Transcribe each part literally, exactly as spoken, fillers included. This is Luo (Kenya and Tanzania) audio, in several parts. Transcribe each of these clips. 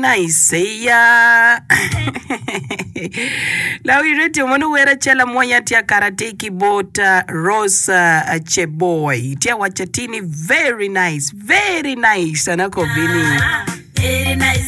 nice. Yeah. Lawi radio monu wera chela moya tia karate keyboard uh, Rosa uh, Cheboy. Tia wachatini very nice. Very nice. Anako Vini. Very nice.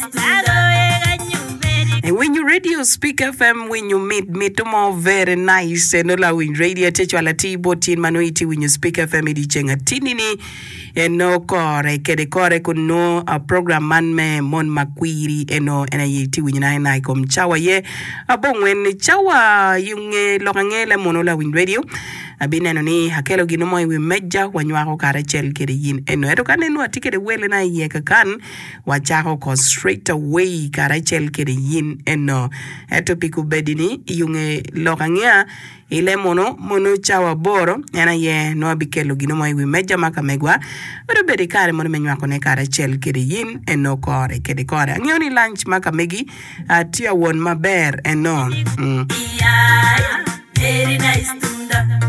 And when you radio speak F M, when you meet me tomorrow, very nice. And all when radio teach you alati botin manuiti when you speak F M idi chenga tinini. And no kore kede kore kuno a program man me mon makwiri eno ena yiti when you na na kom chawa ye abong when chawa yung lokangele monola win radio. Abina no ni hakelo ginomo we meja wanywa kare chel kede yin eno edo kanenu atike de wele na ye kakan wachako ko straight away kare chel kede yin eno eto piku bedini yung lokangea ile mono mono chawa boro yana ye no bikelo ginomo we meja makamegwa odo bedi kare mono menywa kone kare chel kede yin eno kore kede kore ngioni lunch makamegi atia won maber eno mm. Yeah, very nice tunda.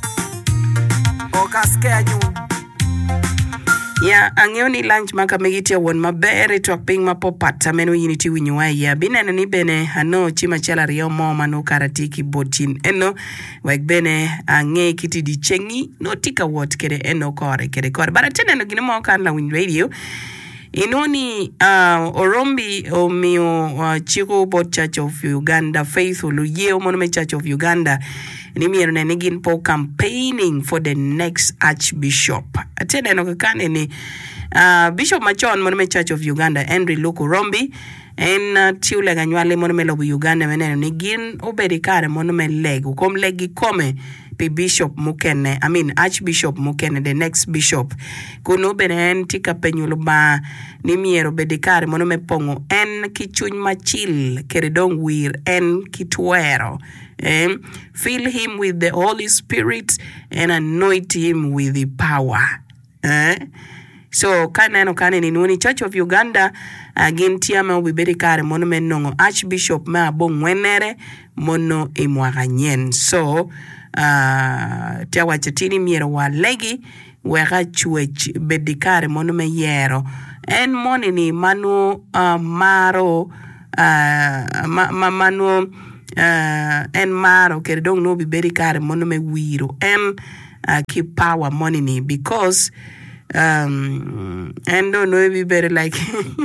Yeah, angioni lunch maka megitia won mabere to ping mapopata meno unity winywa ya binene ni bene ano chima chala rio mo mano karatiki botin eno wek bene ange kiti di chengi no tika what kede eno kore kede kore bara tena no ginemo kan la win radio inoni uh, orombi o mio uh, Chico Bot Church of Uganda Faithful ye Monument Church of Uganda ni miero na nigin po campaigning for the next archbishop atene no kakane ni uh, Bishop Machon Monument Church of Uganda Henry Luko Rombi en uh, tiule ganywale Monument of Uganda menene nigin oberikare Monument leg kom legi kome P Bishop Mukene, I mean Archbishop Mukene, the next bishop. Kuno benen tika penyuluba ni miero bedikare mono me pongo en kichuny machil keredong wir en kituero. Eh? Fill him with the Holy Spirit and anoint him with the power. Eh? So kana no kana ni nuni Church of Uganda again tiama ubibedikare mono me nongo Archbishop ma bon wenere mono imwaganyen. So Uh, tia wachatini miero wa legi wega chuech bedikare mono me yero en moni ni manu uh, maro uh, ma, ma manu uh, en maro kere dong no bi bedikare mono me wiro en uh, ki power money ni because um, en don't know be better like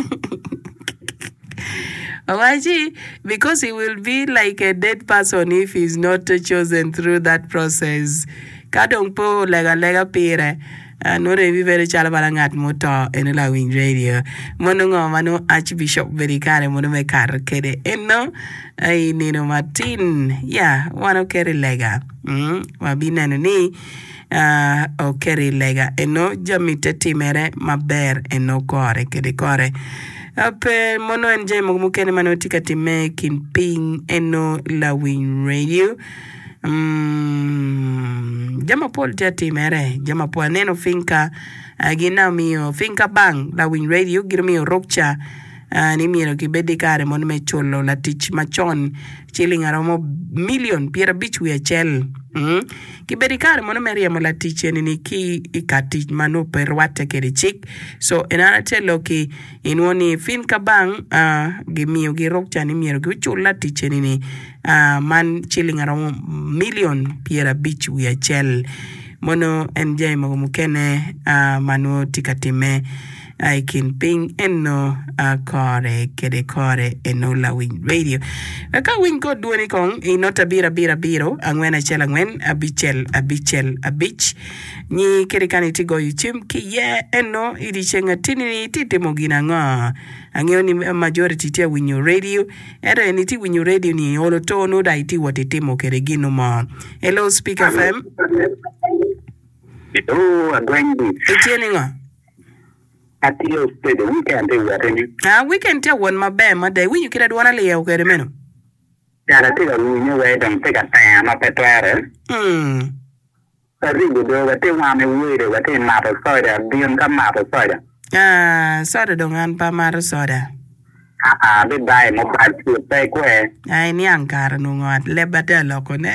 Awaji, because he will be like a dead person if he's not chosen through that process. Kadong po lega lega pire. No revi very chalabalangat moto en la wing radio. Monongo mano Archbishop Berikare mono me kar kede eno ay Nino Martin. Yeah, wano kere lega. Mm, wabina no ni uh o kere lega eno jamite timere maber eno kore kede kore. Ape mono enje mukene manotika time kinping eno la win radio. Um, jama pol tati mere jama po neno finka uh, gina mio finka bang la win radio gina mio rokcha uh, ni mio kibedi kare mono me cholo la tich machon chilling aromo million piera bich we chel mm? Kibedi kare mono me riamo la tich ni ki ikati mano per wate kere chik so enana telo ki inwoni finka bang uh, gimio girokcha ni mio kicholo la tich ni Uh, man chilling around million piera beach we a chel mono enjay mo mukene uh, manu tikatime I can ping eno uh, kore kede kore eno la wing radio aka wing ko duani kong inota bira bira biro angwena chela ngwen abichel abichel abich ni kede kaniti go yuchim ki ye eno idi chenga tinini tite mogina nga angioni majority tia winyo radio era eniti winyo radio ni olo to no da iti watitimo kede gino ma hello Speak F M hello agwendi itieni nga ati yo stay the weekend they were ready ah weekend tia won mabe made winyo kida duana le ya kede meno ya ti ga winyo we dan te ga ta ma petware mm ari go do te wa me we de wa te ma pa soda bion ka ma pa soda ah soda dongan pa mar soda ah ah be dai mo ba ti pe ko e ai ni ankara no ngat le bata loko ne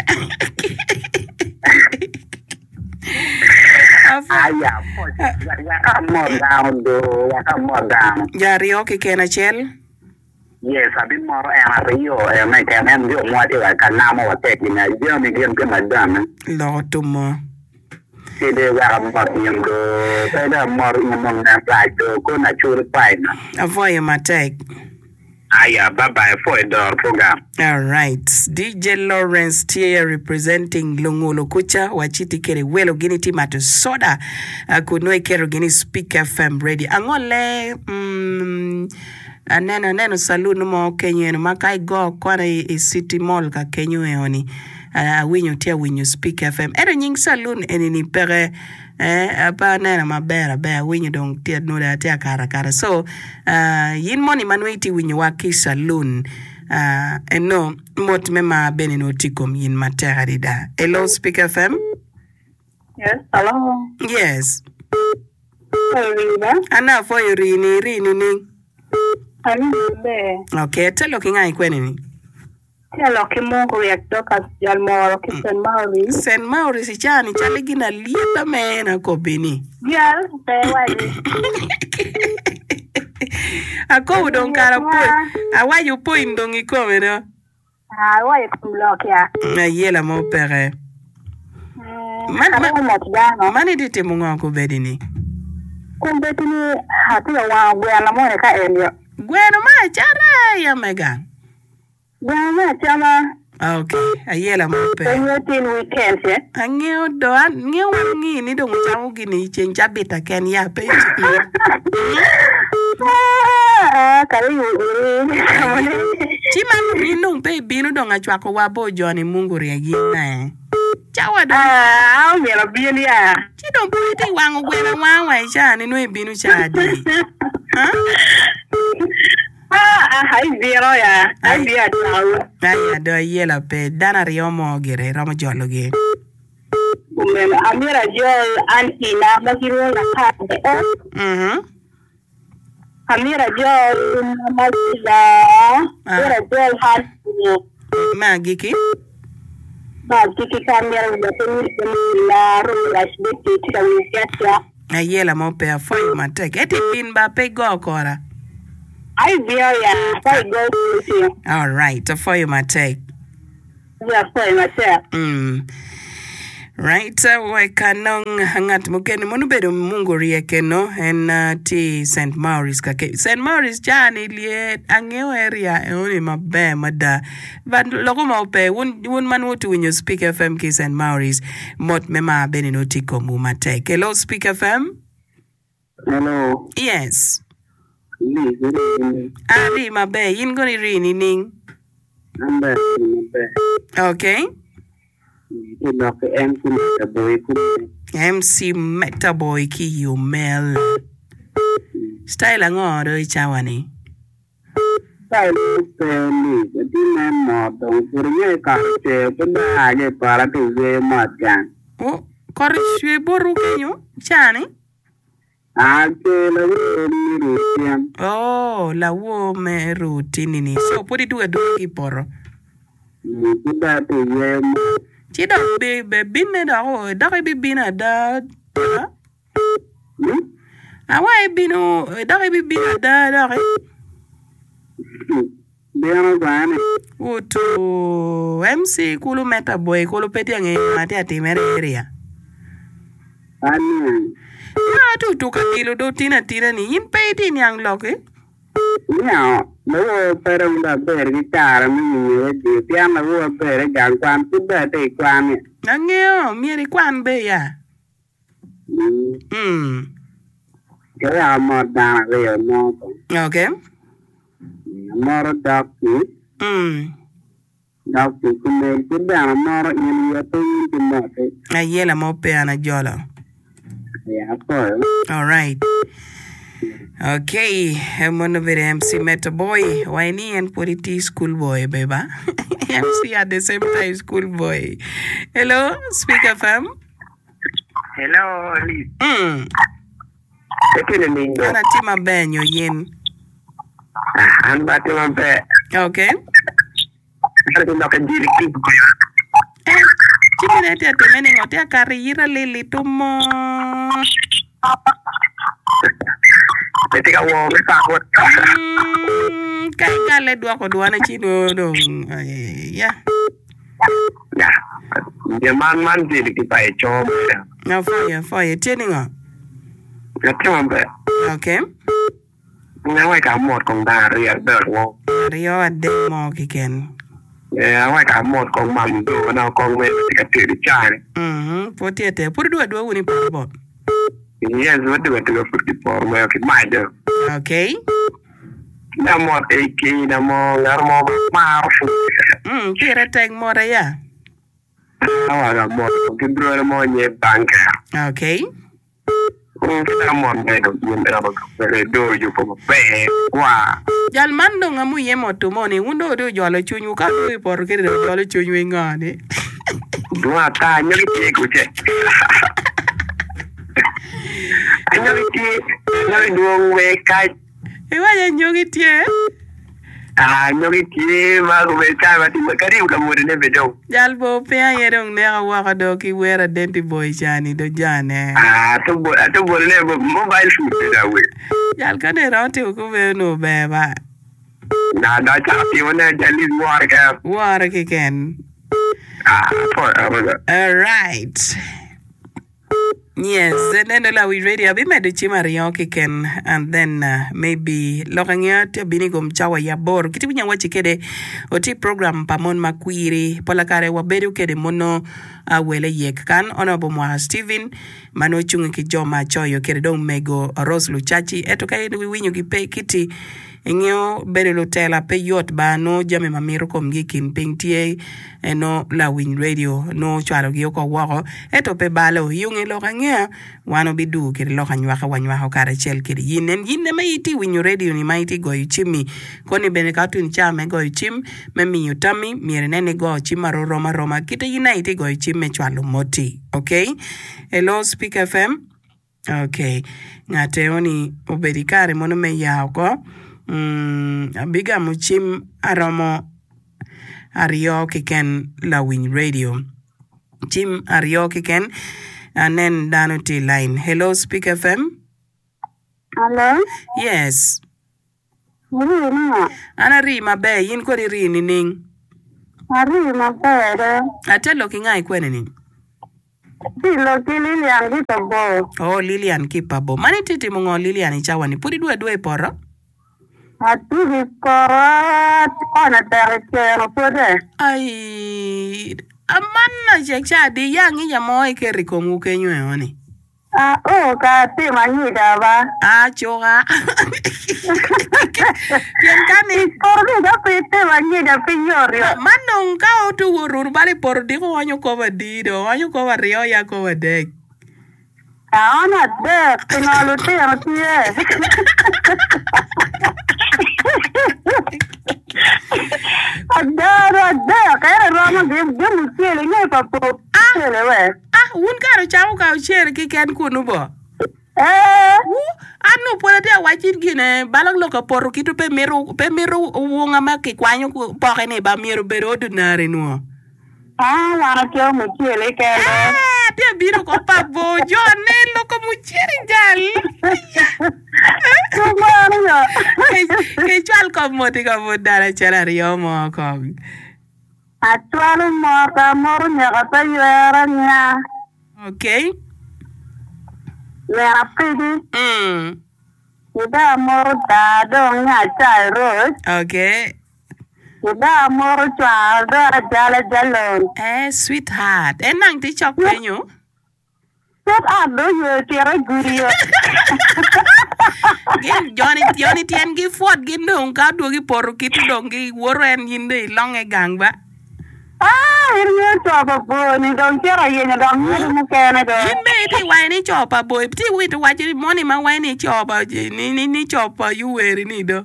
aya po ya ka mo down do ya ka mo down ya rio ke kena chel Yes, I've been more and Rio, and I can have you what I can now taking a journey again to my dam. Lord to more. See, they were more young, they are more among them like to go natural fine. Avoid my take. Aya, bye bye for a door program. All right. D J Lawrence Tier representing Lungolo Kucha, Wachiti Kere Welo Gini Timatu Soda, Kunoi Kero Gini Speak F M ready. Angole, mm, neno neno saloon mo Kenya no makai go kwana i City Mall ka Kenya eoni. Winyo tia winyo Speak F M. Ero nying saloon eni ni pere eh apa nena mabera be winyo dong tia no da tia kara kara. So uh yin moni manuiti winyo waki saloon. Uh and no mot mema beni no tikom yin materida. Hello Speak F M. Yes, hello. Yes. Hello. Ana for you rini rini ning. I'm there. Okay, tell looking I kwenini. Hello, Kimungu ya kutoka Jalmoro, Saint Maurice. Saint Maurice chani chali gina lieta mena kobini. Yes, they were. Ako udong kara po. Awa yu po indong iko mena. Ah, why you block ya? Na yela mo pere. Man man mani dite munga ko bedini. Kumbe tini hatu ya wa gwela mo ne ka elio. Gweno ma chara ya mega. Gwela chama. Okay, ayela mo pe. Enyo tin weekend ye. Angeo do an ngeo ngi ni dong chamu gini chenja beta ken ya pe. Ah, kare yu. Chima ni nung pe binu dong achwa ko wabo Johnny Mungu ria gina. Chawa do. Ah, au mera bini ya. Chi dong po ite wangu gwena wawa cha ni no binu cha di. Ha? Ah, hai zero ya. Hai dia tahu. Aya do yela pe dana riomo gere romo jolo ge. Kumbe amira jol anti na makiro na kade. Mhm. Amira jol na makila. Amira jol hanti. Ma giki. Ba kiki kamera ya tuni la ro la shibiti tika wisiacha. Ayela mo pe afoy matek. Eti pin ba pe go kora. Ai dia ya, sai go to. All right, afoy matek. Ya sai matek. Mm. Right, uh, we kanong hangat mukeni monubedo Mungu rieke no en uh, ti Saint Maurice kake. Saint Maurice jani liet angeo area eoni mabe mada. But logo maupe wun wun man wutu when you Speak F M ki Saint Maurice mot mema beni no tiko mumatek. Hello Speak F M. Hello. Yes. Please, Ari mabe yin goni rini ning. number, number. Okay. Knock M C Metaboy. M C Metaboy ki yumel. Style angoro ichawani. Style please. Di man mo dong purnya kache pada aja para tu we matkan. Oh, korishwe boru kenyo chani. Ake lagu ni rupian. Oh, la wo me rutini ni. So pudi tu adu ki poro. Kita tu we. Chida be be binne da o da be bina da. Awa binu da be bina da da. Biar mana? Utu M C kulu Metaboy kulu peti yang mati ati mereria. Ani. Ya tu tu kilo do tina tina ni yin peti ni ang loke. Ya, lalu perang dah berbicara ni, dia lalu berjalan kuan tidak ada kuan. Angeo mieri kwan be ya. Hmm. Kaya mau dah leh mau. Okay. Mau dokter. Hmm. Dokter kemudian sudah mau ini apa ini cuma. Ayela mo pe ana jola. Ya apa? All right. Okay, I'm one of the M C Metaboy. Why ni and Purity schoolboy, beba? M C at the same time schoolboy. Hello, Speak F M. Hello, Alice. Hmm. Sekali ni. Ana tima benyo yin. Ah, anda tima be. Okay. Ada nak jadi tipu. Eh, chicken ati ati meni ngote karira lili tumo. Ketika wo besar. Hmm, kai nyale dwoko dwana chino dong. Yeah. Yeah. The man man did it by a job. Now for you, for you, tuning up. Okay. Now I got more con that real bird walk. Rio at the mark again. Yeah, I got more con mum do now con with the child. Mm-hmm. Put it there. Put it do when you put about. Yes, what do I do for the poor work in my do? Okay. No more eighteen, no more, no more miles. Hmm, Kira take more, yeah. I got more, good brother, more banker. Okay. Come on, I don't do you from a bed. Wow. Jal mando ngamu ye moto moni undo do jolo chunyu ka do por ke do jolo chunyu ngane. Dua ta nyori ti ku che. Anyori ti, nyori do we kai. E wa ye nyogi tie. Ah, nyori ti ma go we kai ma ti ka ri ka mo ne be do. Jal bo pe ye dong ne wa ka do ki wera denti boy chani do jane. Ah, to bo to bo le mobile phone da we. Jal ka ne ronte ko be no be ba. Na da cha ti wona jali war ka. War ki ken. Ah, for all right. Yes, and then la we ready abi medo chima riyo kiken and then uh, maybe lokangya te binigom chawa ya bor kiti binya wachi kede oti program pamon makwiri polakare wabedu kede mono awele yek kan honorable Mwa Stephen mano chungi ki joma choyo kede dong mego Rose Luchachi eto kaya ni winyo ki pe kiti ingyo bere lotela pe yot ba no jame mamiro kom gikin pingtie eno la win radio no chwalo gi ko wako eto pe balo yungi lokangya wano bidu kiri lokanywa ka wanywa ka kare chel kiri yinen yinne maiti win radio ni maiti go chimi koni bene katu ni chame go chim memi yutami mire nene go chima roma roma kita yinaiti go chim me chwalo moti. Okay, hello Speak F M. Okay, ngate oni oberikare mono me yako. Mm, biga muchim aromo ariyo kiken la win radio. Jim ariyo kiken and then danuti line. Hello Speak F M. Hello? Yes. Uri na. Ana ri mabe yin ko ri ni ning. Ari mabe. Atelo kingai kwene ni. Dilo ki Lilian Kipabo. Oh, Lilian Kipabo. Mani titi mungo Lilian ichawani. Puri dua dua poro. Atu bikorat ona terke no pode. Ay, amana jecha di yang iya moe ke rikongu kenyo oni. Ah, oh ka ti manyida ba. Ah, choga. Tien kani Korbi da pete manyida pinyorio. manong ka otu urur bali por di ko wanyo ko badido, wanyo ko wario ya ko wadek. Ah, ona de pinoluti atie. Adoro adoro kaya rama game game mutiele ngai papo. Ah, lewe. Ah, un karo chamu ka share ki ken kunu bo. Eh, Wu, anu pole dia wajin gine balang lo ka por kitu pe meru pe meru wonga ma ki kwanyo ko ne ba meru bero dunare no. ah, wana kyo mutiele kaya. Ah, dia biro ko pa bo jo ne lo ko muchiri jal. Kumano. Ke chal ko moti ka bo dara chala rio mo ko. Atualo mora moro nyaga pa yera nya. Okay. Yera pidi. Mm. Ida moro da do nya chai ros. Okay. Ida moro chwa do jala jalon. Eh, sweetheart. Eh, nang ti chok penyo. Set ado yo tira gurio. Gin Johnny Johnny tien gi fort gin dong ka do gi por kitu dong gi woren yinde long e gang ba. Ah, irnyo chwa po ni dong tira yenya dong ni mu kene do. Yinde ti wai ni chopa boy. Ti wit wachi money ma wai ni chopa ni ni ni chopa you were ni do.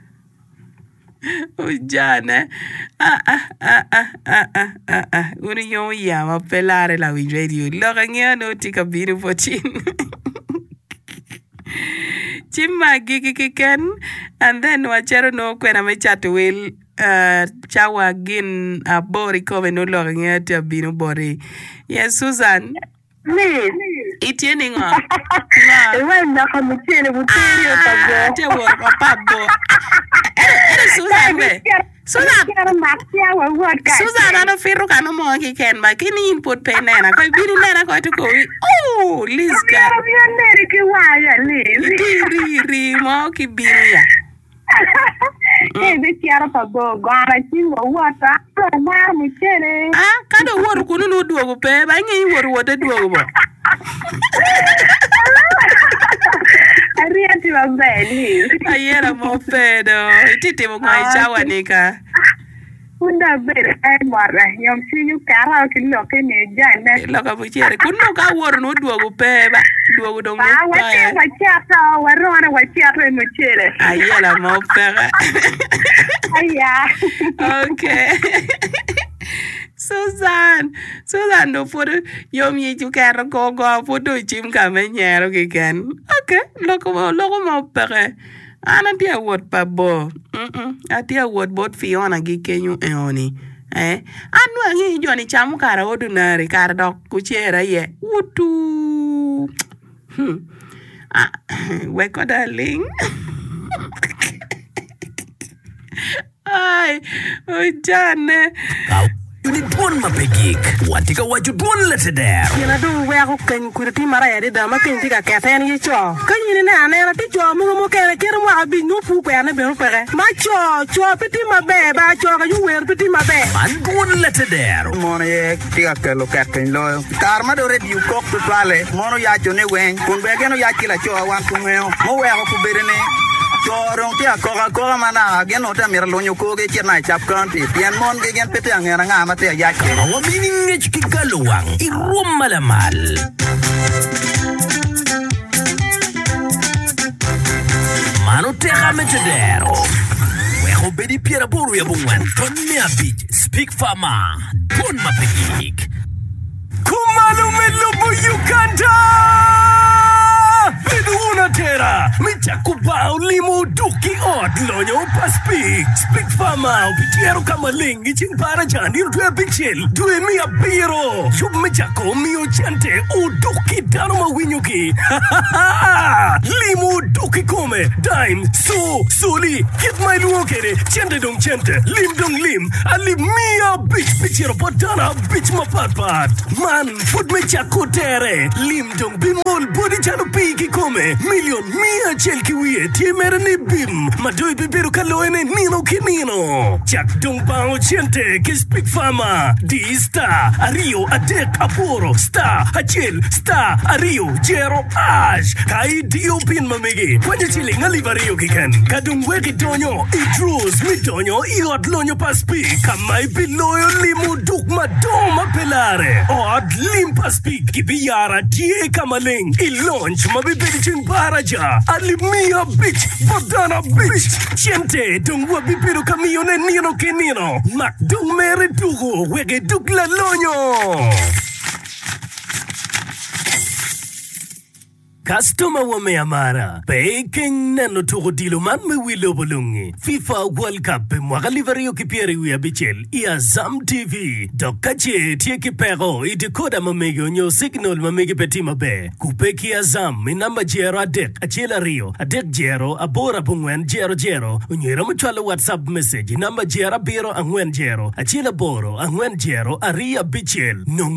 Ujana. Ah ah ah ah ah ah ah ah. Uri yo ya ma pelare la wi radio. Loka ngya no tika binu pochin. Chima gigi kiken and then wachero no kwena me chat will uh chawa gin a bori come no loka ngya tia binu bori. Yes, Susan. Please. Itieni nga. Nga. Ewe ndaka mutiele mutiele Ah, tabo. te wor ko pabo. Ere Susan be. Susan. Kero maksia wa wot ka. Susan ano firu kanu mo ki ken ba kini input pe nena ko bini nena ko to ko. Oh, Liz ka. Kero biande ki wa ya Liz. Ri ri mo ki bini ya. Eh be kero pa go gara ti wa wata. Ko mar mu chere. Ah, kada wor kunu no duogo pe ba ngi wor wote duogo bo. Ariati wa beli. Ayera mo pedo. Titi mo ngai chawa nika. Unda bere ai mara. Yom sinyu kara ki loke ne jana. Loka buchere kuno ka wor no duogo pe ba. Duogo dong no Ah, pa. wate wa chata wa rona wa chata mu chere. Ayera mo pera. Aya. Okay. Susan, Susan no for yom yi ju kar go go foto chim ka me nyero ki ken. Okay, loko mo loko mo pere. Ana dia word pa bo. Mm. Atia word bot Fiona gi kenyu eoni. Eh, anu ngi joni chamu kara ordinary kar dok ku chera ye. Utu. Hmm. Ah, we ko darling. Ay, oi jane. Uni tuan mapegik, watika waju tuan leteder. Yana do we ako kan kuriti mara ya da ma kan tika ka tan yi cho. Kan yi na na ti cho mu mu ka kere mu abi nu pu ko ya na be ru pere. Ma cho cho piti ma be ba cho ka yu wer piti ma be. Man tuan leteder. Mono ye tika ke lo katin lo. Karma do red you cock to twale. Mono ya jone wen. Kun be geno ya kila cho wan ku meo. Mo we ako ku berene. Chorong tia koka koka mana gen ota mira lonyo ko ge chena chap kanti pian mon ge gen pete ang nga mate ya ke Awa mining ngech kikaluwang, irum malamal. Mano teka metedero. Weho bedi piera boru ya bungwan. Tony abit, speak fama. Don mapegik. Kumalu melubu Uganda! Una tera, micha kubao limu duki od lonyo pa speak. Speak fama, pitiero kamaling, ichin para jani utwe bichel, due mia biro. Yub micha ko mio chante, u duki dano mawinyuki. Limu duki kome, dime, so, suli, hit my luokere, chente dong chente, lim dong lim, ali mia bitch, pitiero potana, bitch mapatpat. Man, food micha kotere, lim dong bimol, body chano piki kome. Million mia chel kiwie timere ni bim madoi bibiru kaloene nino kinino chak dong bao chente ke speak fama di star ario adek aporo star achel star ario jero ash kai dio pin mamegi kwanya chile ngali vario kikan kadung weki donyo idrus mi donyo iot lonyo pa speak kamai biloyo limu duk madoma pelare od lim pa speak kibiyara die kamaling ilonch mabibiri ching Baraja, Alimia bitch, Bodana bitch, Chente, Dung Wabipiru Camione Nino Kenino, Mac Dung Mere Dugo, Wege Dugla Lonyo. Customer wameamara Peking nano toko dilo man me wilo bolungi FIFA World Cup mwakalivario kipieri wia bichel Ia Zam T V Dokache tie kipero iti koda mamegi onyo signal mamegi petima be Kupeki ya Zam minamba jero adek Achela rio adek jero abora pungwen jero jero Unyera mchwala WhatsApp message Namba jera biro angwen jero Achela boro angwen jero aria bichel Nung